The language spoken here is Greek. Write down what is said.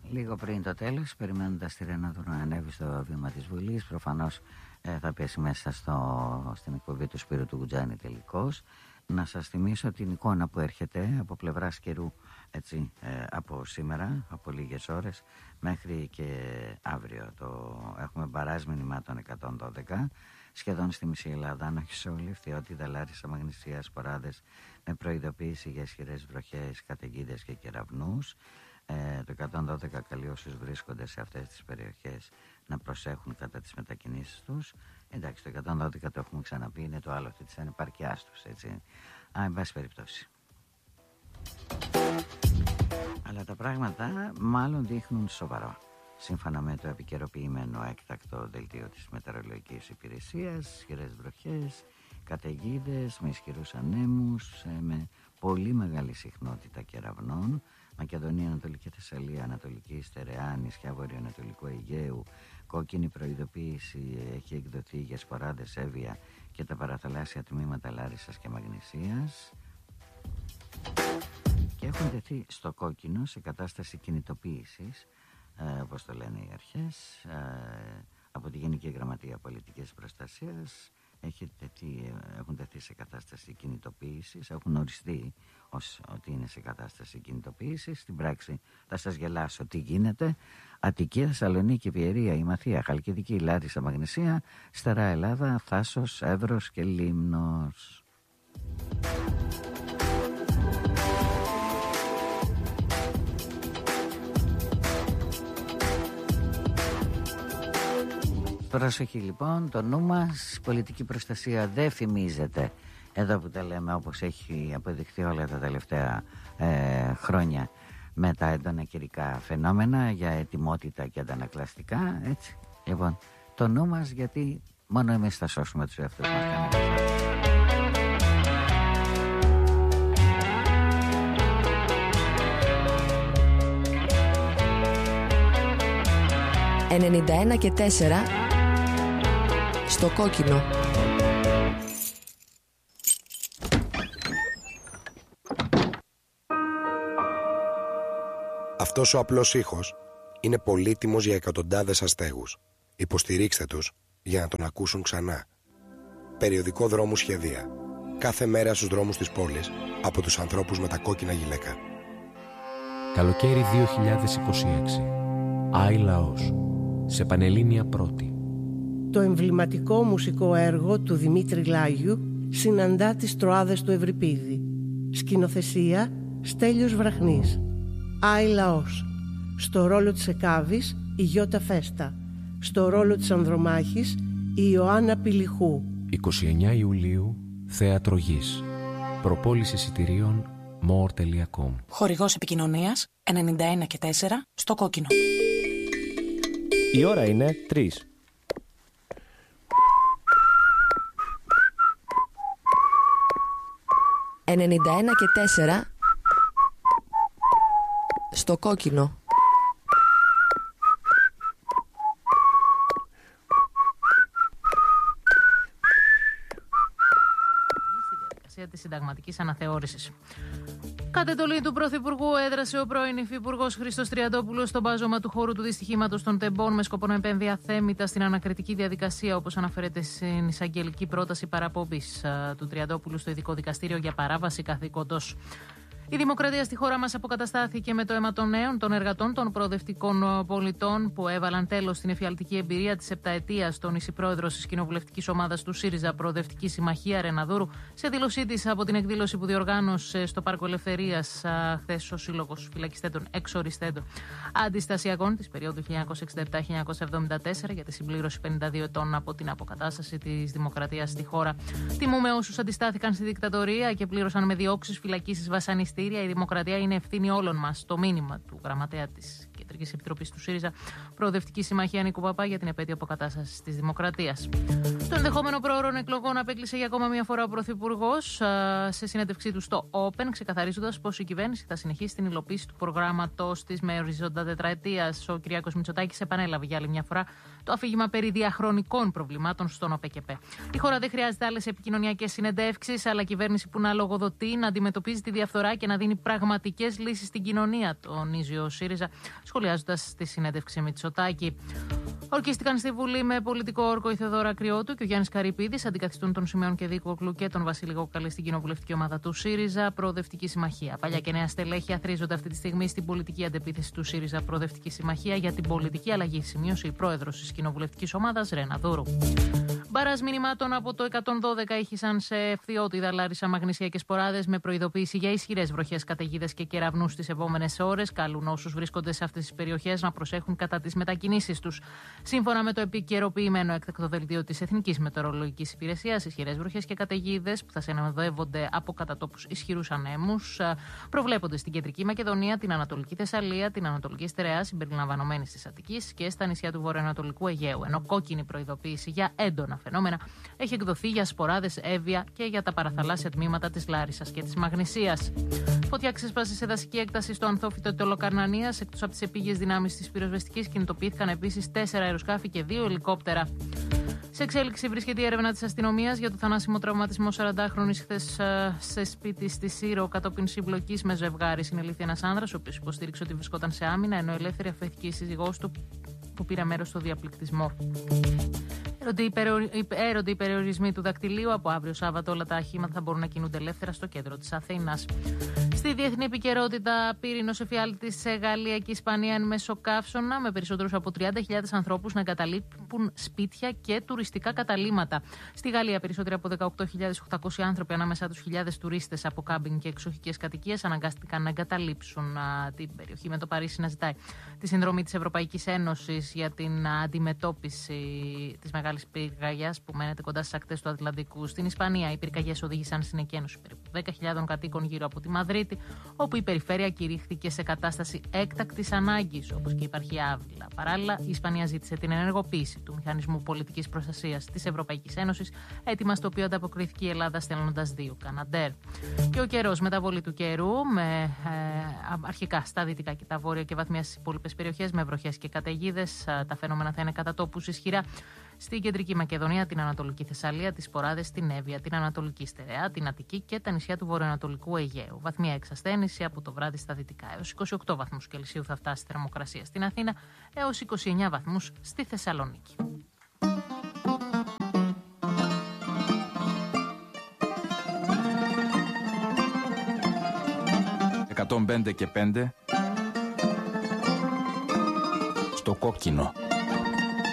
λίγο πριν το τέλος, περιμένοντας τη Ρενάτου να ανέβει στο βήμα της Βουλής. Προφανώς θα πέσει μέσα στην εκπομπή του Σπύρου του Γκουτζάνη τελικώς. Να σας θυμίσω την εικόνα που έρχεται από πλευράς καιρού, έτσι, από σήμερα, από λίγες ώρες μέχρι και αύριο. Έχουμε μπαράζ μηνυμάτων 112, σχεδόν στη μισή Ελλάδα, αν όχι σε όλη, Φθιώτιδα, Λάρισα, Μαγνησία, Σποράδες, με προειδοποίηση για ισχυρές βροχές, καταιγίδες και κεραυνούς. Το 112 καλεί όσους βρίσκονται σε αυτές τις περιοχές να προσέχουν κατά τις μετακινήσεις τους. Εντάξει, το 112 το έχουμε ξαναπεί, είναι το άλλο της ανεπάρκειάς τους, έτσι. Εν πάση περιπτώσει. Αλλά τα πράγματα μάλλον δείχνουν σοβαρό. Σύμφωνα με το επικαιροποιημένο έκτακτο δελτίο της Μετεωρολογικής Υπηρεσίας, ισχυρές βροχές, καταιγίδες με ισχυρούς ανέμους, με πολύ μεγάλη συχνότητα κεραυνών. Μακεδονία, Ανατολική Θεσσαλία, Ανατολική Στερεά, νησιά Βορειοανατολικού Αιγαίου. Κόκκινη προειδοποίηση έχει εκδοθεί για Σποράδες, Εύβοια και τα παραθαλάσσια τμήματα Λάρισσας και Μαγνησίας. Και έχουν τεθεί στο κόκκινο σε κατάσταση κινητοποίησης, όπως το λένε οι αρχές, από τη Γενική Γραμματεία Πολιτικής Προστασίας. Έχουν τεθεί σε κατάσταση κινητοποίησης, έχουν οριστεί ως ότι είναι σε κατάσταση κινητοποίησης. Στην πράξη θα σας γελάσω τι γίνεται. Αττική, Θεσσαλονίκη, Πιερία, Ημαθία, Χαλκιδική, Λάρισα, Μαγνησία, Στερά Ελλάδα, Θάσος, Εύρος και Λίμνος. Προσοχή λοιπόν, το νου μας, πολιτική προστασία δεν φημίζεται. Εδώ που τα λέμε, όπως έχει αποδειχθεί όλα τα τελευταία χρόνια με τα έντονα καιρικά φαινόμενα για ετοιμότητα και αντανακλαστικά, έτσι. Λοιπόν, το νου μας, γιατί μόνο εμείς θα σώσουμε τους εαυτούς μας. 91 και 4 στο κόκκινο. Αυτός ο απλός ήχος είναι πολύτιμος για εκατοντάδες αστέγους. Υποστηρίξτε τους για να τον ακούσουν ξανά. Περιοδικό Δρόμου Σχεδία. Κάθε μέρα στους δρόμους της πόλης από τους ανθρώπους με τα κόκκινα γυλαίκα. Καλοκαίρι 2026. Άι Λαός. Σε Πανελλήνια Πρώτη. Το εμβληματικό μουσικό έργο του Δημήτρη Λάγιου συναντά τις Τροάδες του Ευρυπίδη. Σκηνοθεσία Στέλιος Βραχνής. Άι Λαός. Στο ρόλο της Εκάβης η Γιώτα Φέστα. Στο ρόλο της Ανδρομάχης η Ιωάννα Πηλιχού. 29 Ιουλίου, Θέατρο Γης. Προπόληση εισιτηρίων more.com. Χορηγός επικοινωνίας 91 και 4 στο κόκκινο. Η ώρα είναι 3. «91 και 4 στο κόκκινο». Της συνταγματικής αναθεώρησης. Κατ' εντολή του Πρωθυπουργού έδρασε ο πρώην Υφυπουργός Χρήστος Τριαντόπουλος στο μπάζωμα του χώρου του δυστυχήματος των Τεμπών με σκοπό να επέμβει αθέμητα στην ανακριτική διαδικασία, όπως αναφέρεται στην εισαγγελική πρόταση παραπομπής του Τριαντόπουλου στο Ειδικό Δικαστήριο για παράβαση καθήκοντος. Η δημοκρατία στη χώρα μας αποκαταστάθηκε με το αίμα των νέων, των εργατών, των προοδευτικών πολιτών που έβαλαν τέλος στην εφιαλτική εμπειρία της επταετίας, τόνισε η πρόεδρος της κοινοβουλευτικής ομάδας του ΣΥΡΙΖΑ Προοδευτική Συμμαχία, Ρεναδούρου, σε δήλωσή της από την εκδήλωση που διοργάνωσε στο Πάρκο Ελευθερίας χθες ο Σύλλογος Φυλακιστέντων Εξοριστέντων Αντιστασιακών της περίοδου 1967-1974 για τη συμπλήρωση 52 ετών από την αποκατάσταση της δημοκρατίας στη χώρα. Τιμούμε όσους αντιστάθηκαν στη δικτατορία και πλήρωσαν με διώξεις, φυλακίσεις, βασανιστήρια. Η δημοκρατία είναι ευθύνη όλων μας. Το μήνυμα του γραμματέα της Κεντρικής Επιτροπής του ΣΥΡΙΖΑ Προοδευτική Συμμαχία Νίκου Παπά για την επέτειο αποκατάστασης της δημοκρατίας. Το ενδεχόμενο πρόωρων εκλογών απέκλεισε για ακόμα μια φορά ο Πρωθυπουργός σε συνέντευξή του στο Open, ξεκαθαρίζοντας πως η κυβέρνηση θα συνεχίσει την υλοποίηση του προγράμματος της με οριζόντα τετραετίας. Ο Κυριάκος Μητσοτάκης επανέλαβε για άλλη μια φορά το αφήγημα περί διαχρονικών προβλημάτων στον ΟΠΕΚΕΠΕ. Η χώρα δεν χρειάζεται άλλες επικοινωνιακές συνεντεύξεις, αλλά κυβέρνηση που να λογοδοτεί, να αντιμετωπίζει τη διαφθορά και να δίνει πραγματικές λύσεις στην κοινωνία, τονίζει ο ΣΥΡΙΖΑ, σχολιάζοντας τη συνέντευξη Μητσοτάκη. Ορκίστηκαν στη Βουλή με πολιτικό όρκο η Θεοδώρα Κρυώτου και ο Γιάννης Καρυπίδης, αντικαθιστούν τον Σιμεών Κεδίκοκλου και τον Βασίλη Γοκαλή στην κοινοβουλευτική ομάδα του ΣΥΡΙΖΑ. Προοδευτική Συμμαχία. Παλιά και νέα στελέχη αθροίζονται αυτή τη στιγμή στην πολιτική αντεπίθεση του ΣΥΡΙΖΑ. Προοδευτική Συμμαχία για την πολιτική αλλαγή, σημείωσε η πρόεδρος της κοινοβουλευτικής ομάδας Ρένα Δούρου. Μπαράζ μηνυμάτων από το 112 ήχησαν σε Ευθυότιδα, Λάρισα, Μαγνησία και Σποράδες με προειδοποίηση για ισχυρές βροχές, καταιγίδες και κεραυνούς τις επόμενες ώρες. Καλούν όσους βρίσκονται σε αυτές τις περιοχές να προσέχουν κατά τις μετακινήσεις τους. Σύμφωνα με το επικαιροποιημένο έκτακτο δελτίο της Εθνικής Μετεωρολογικής Υπηρεσίας, ισχυρές βροχές και καταιγίδες που θα συνοδεύονται από κατά τόπους ισχυρούς ανέμους προβλέπονται στην Κεντρική Μακεδονία, την Ανατολική Θεσσαλία, την Ανατολική Στερεά συμπεριλαμβανομένης της Αττικής και στα νησιά του Βορειοανατολικού Αιγαίου. Ενώ κόκκινη προειδοποίηση για έντονα φαινόμενα έχει εκδοθεί για Σποράδες, Εύβοια και για τα παραθαλάσσια τμήματα της Λάρισσας και της Μαγνησίας. Φωτιά ξέσπασε σε δασική έκταση στο Ανθόφυτο Τελοκαρνανίας. Εκτός από τις επίγειες δυνάμεις της πυροσβεστικής, κινητοποιήθηκαν επίσης 4 αεροσκάφη και 2 ελικόπτερα. Σε εξέλιξη βρίσκεται η έρευνα της αστυνομίας για το θανάσιμο τραυματισμό 40χρονης χθες σε σπίτι στη Σύρο κατόπιν συμπλοκής με ζευγάρι. Συνελήφθη ένας άνδρας, ο οποίος υποστήριξε ότι βρισκόταν σε άμυνα, ενώ ελεύθερη αφέθηκε η σύζυγός του που πήρε μέρος στο διαπληκτισμό. Έρονται οι περιορισμοί του δακτυλίου. Από αύριο Σάββατο όλα τα αχήματα θα μπορούν να κινούνται ελεύθερα στο κέντρο της Αθήνας. Στη διεθνή επικαιρότητα, πύρινος εφιάλτης σε Γαλλία και Ισπανία εν μέσω καύσωνα, με περισσότερους από 30.000 ανθρώπους να εγκαταλείπουν σπίτια και τουριστικά καταλύματα. Στη Γαλλία, περισσότεροι από 18.800 άνθρωποι, ανάμεσά τους χιλιάδες τουρίστες από κάμπινγκ και εξοχικές κατοικίες, αναγκάστηκαν να εγκαταλείψουν την περιοχή, με το Παρίσι να ζητάει τη συνδρομή της Ευρωπαϊκής Ένωσης για την αντιμετώπιση της μεγάλης πυρκαγιάς που μένεται κοντά στις ακτές του Ατλαντικού. Στην Ισπανία, οι πυρκαγιές οδήγησαν στην εκένωση περίπου 10.000 κατοίκων γύρω από τη Μαδρίτη, όπου η περιφέρεια κηρύχθηκε σε κατάσταση έκτακτης ανάγκης, όπως και η επαρχία Άβυλα. Παράλληλα, η Ισπανία ζήτησε την ενεργοποίηση του Μηχανισμού Πολιτικής Προστασίας της Ευρωπαϊκής Ένωσης, αίτημα στο οποίο ανταποκρίθηκε η Ελλάδα στέλνοντας 2 Καναντέρ. Και ο καιρός, μεταβολή του καιρού, με αρχικά στα δυτικά και τα βόρεια και βαθμία στις υπόλοιπες περιοχές, με βροχές και καταιγίδες. Τα φαινόμενα θα είναι κατά τόπους ισχυρά στην Κεντρική Μακεδονία, την Ανατολική Θεσσαλία, τις Σποράδες, την Εύβοια, την Ανατολική Στερεά, την Αττική και τα νησιά του Βορειοανατολικού Αιγαίου. Βαθμία εξασθένηση από το βράδυ στα δυτικά. Έως 28 βαθμούς Κελσίου θα φτάσει η θερμοκρασία στην Αθήνα, έως 29 βαθμούς στη Θεσσαλονίκη. 105 και 5 στο κόκκινο.